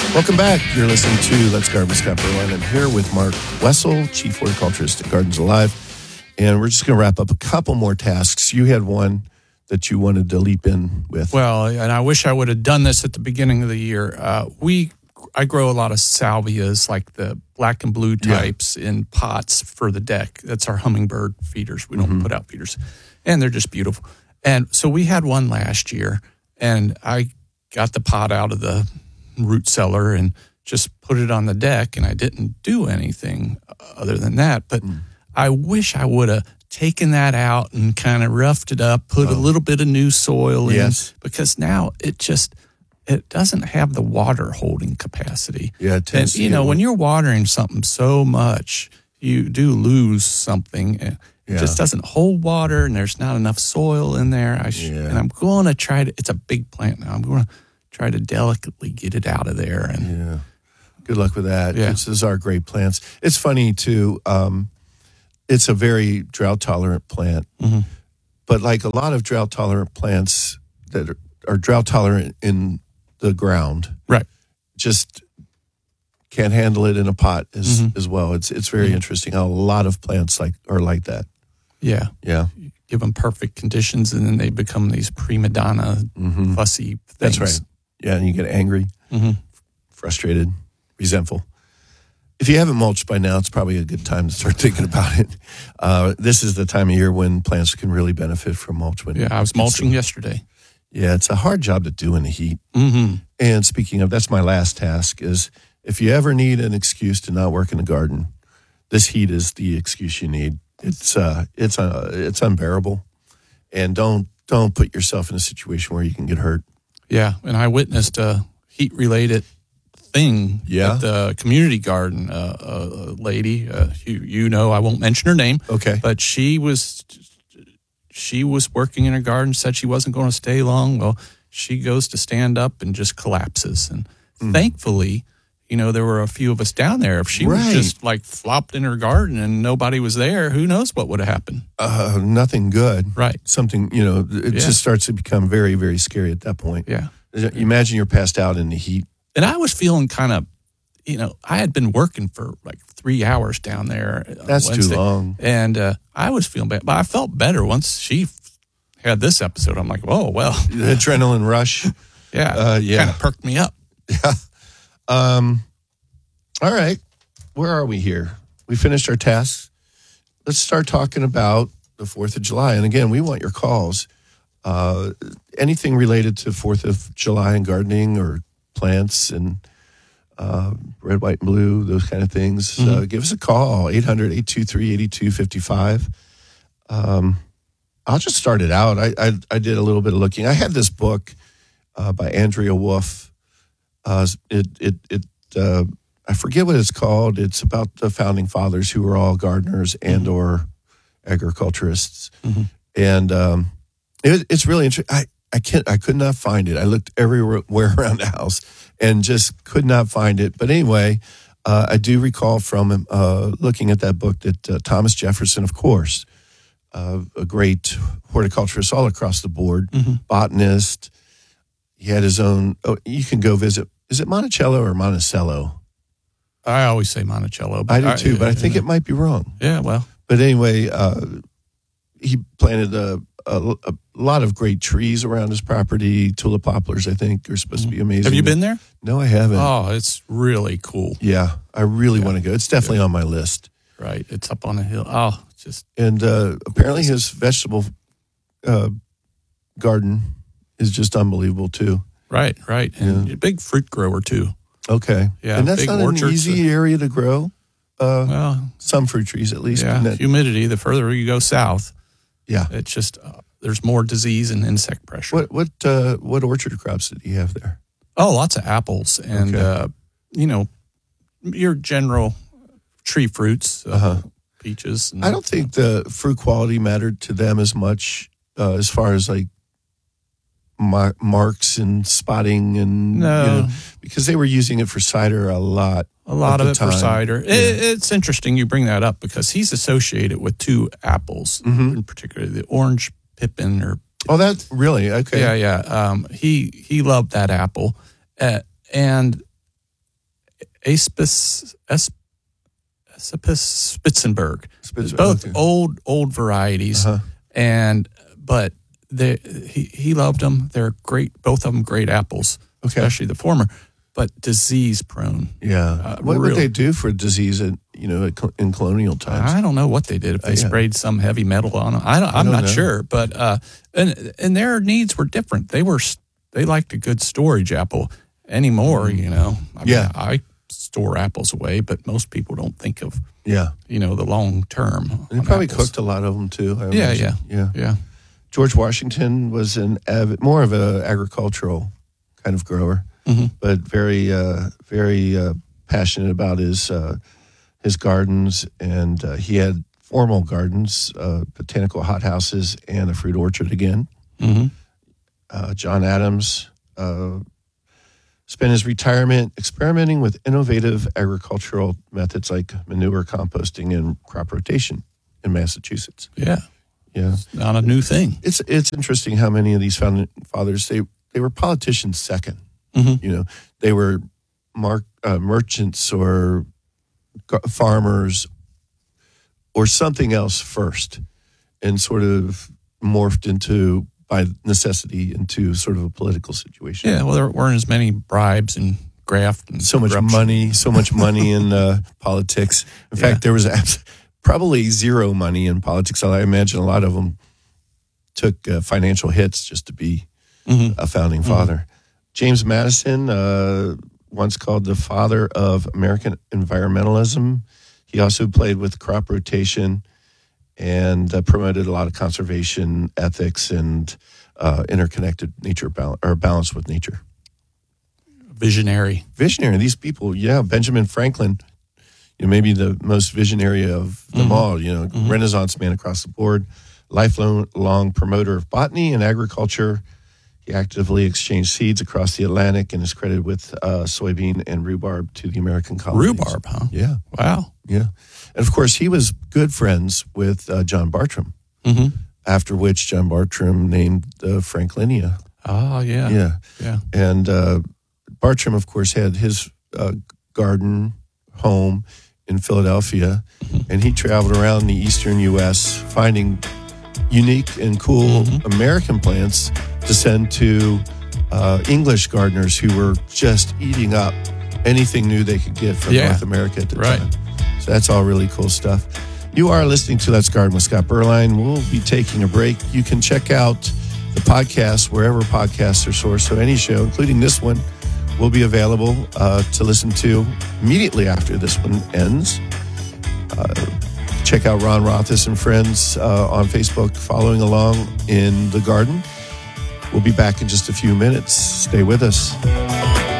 Welcome back. You're listening to Let's Garden with Scott Berline. I'm here with Mark Wessel, Chief Horticulturist at Gardens Alive. And we're just going to wrap up a couple more tasks. You had one that you wanted to leap in with. Well, and I wish I would have done this at the beginning of the year. I grow a lot of salvias, like the black and blue types, in pots for the deck. That's our hummingbird feeders. We don't put out feeders. And they're just beautiful. And so we had one last year, and I got the pot out of the root cellar and just put it on the deck, and I didn't do anything other than that. But I wish I would have taken that out and kind of roughed it up, put a little bit of new soil in, because now it doesn't have the water holding capacity. Yeah, it tends and, when you're watering something so much, you do lose something. It just doesn't hold water, and there's not enough soil in there. And I'm going to try to, it's a big plant now, I'm going to try to delicately get it out of there. And good luck with that. Yeah. These are great plants. It's funny, too. It's a very drought-tolerant plant. But like a lot of drought-tolerant plants that are drought-tolerant in the ground, right, just can't handle it in a pot as well. It's very interesting how a lot of plants are like that. Yeah. You give them perfect conditions, and then they become these prima donna, fussy things. That's right. Yeah, and you get angry, frustrated, resentful. If you haven't mulched by now, it's probably a good time to start thinking about it. This is the time of year when plants can really benefit from mulch. I was mulching yesterday. Yeah, it's a hard job to do in the heat. And speaking of, that's my last task, is if you ever need an excuse to not work in the garden, this heat is the excuse you need. It's unbearable. And don't put yourself in a situation where you can get hurt. Yeah, and I witnessed a heat-related thing at the community garden. A lady, I won't mention her name. Okay, but she was working in her garden. Said she wasn't going to stay long. Well, she goes to stand up and just collapses. And thankfully, there were a few of us down there. If she was just like flopped in her garden and nobody was there, who knows what would have happened? Nothing good. Right. Something, it just starts to become very, very scary at that point. Yeah. Imagine you're passed out in the heat. And I was feeling kind of, I had been working for like 3 hours down there. That's Wednesday, too long. And I was feeling bad. But I felt better once she had this episode. I'm like, oh, well. The adrenaline rush. Kind of perked me up. Yeah. All right. Where are we here? We finished our tasks. Let's start talking about the 4th of July. And again, we want your calls. Anything related to 4th of July and gardening or plants and red, white, and blue, those kind of things. Give us a call, 800-823-8255. I'll just start it out. I did a little bit of looking. I had this book by Andrea Wolf. I forget what it's called. It's about the founding fathers who were all gardeners and or agriculturists. And it's really interesting. I could not find it. I looked everywhere around the house and just could not find it. But anyway, I do recall from looking at that book that Thomas Jefferson, of course, a great horticulturist all across the board, botanist. He had his own. Oh, you can go visit. Is it Monticello or Monticello? I always say Monticello. I do too, but I think it might be wrong. Yeah, well. But anyway, he planted a lot of great trees around his property. Tulip poplars, I think, are supposed to be amazing. Have you been there? No, I haven't. Oh, it's really cool. Yeah, I really want to go. It's definitely on my list. Right, it's up on a hill. Oh, just and apparently his vegetable garden is just unbelievable too. Right, and a big fruit grower too. Okay, yeah, and that's not an easy area to grow. Well, some fruit trees at least. Yeah, humidity. The further you go south, it's just there's more disease and insect pressure. What orchard crops did he have there? Oh, lots of apples and your general tree fruits, peaches. I don't think the fruit quality mattered to them as much as far as like marks and spotting and because they were using it for cider a lot. A lot of it for cider. Yeah. It's interesting you bring that up because he's associated with two apples, in particular the orange pippin. That's really okay. Yeah. He loved that apple, and Spitzenberg. Both old varieties, but he loved them. They're great. Both of them great apples, especially the former. But disease prone. Yeah. What would they do for disease in colonial times? I don't know what they did. If they sprayed some heavy metal on them, I'm not sure. But and their needs were different. They liked a good storage apple anymore. I store apples away, but most people don't think of the long term. They probably cooked a lot of them too. Yeah. George Washington was more of an agricultural kind of grower, but very passionate about his gardens, and he had formal gardens, botanical hothouses, and a fruit orchard again. John Adams spent his retirement experimenting with innovative agricultural methods like manure composting and crop rotation in Massachusetts. Yeah. It's not a new thing. It's interesting how many of these founding fathers, they were politicians second. They were merchants or farmers or something else first, and sort of morphed into, by necessity, into sort of a political situation. Yeah, well, there weren't as many bribes and graft and so much money in politics. In fact, there was probably zero money in politics. I imagine a lot of them took financial hits just to be a founding father. James Madison, once called the father of American environmentalism. He also played with crop rotation and promoted a lot of conservation ethics and interconnected nature balance with nature. Visionary. These people, Benjamin Franklin, maybe the most visionary of them all. Renaissance man across the board, lifelong promoter of botany and agriculture. He actively exchanged seeds across the Atlantic and is credited with soybean and rhubarb to the American colonies. Rhubarb, huh? Yeah. Wow. Yeah. And of course, he was good friends with John Bartram, after which John Bartram named Franklinia. Oh, yeah. Yeah. And Bartram, of course, had his garden home in Philadelphia, and he traveled around the eastern U.S. finding unique and cool American plants to send to English gardeners who were just eating up anything new they could get from North America at the time. So that's all really cool stuff. You are listening to Let's Garden with Scott Berline. We'll be taking a break. You can check out the podcast wherever podcasts are sourced. So any show, including this one, will be available to listen to immediately after this one ends. Check out Ron Rothis and friends on Facebook, following along in the garden. We'll be back in just a few minutes. Stay with us.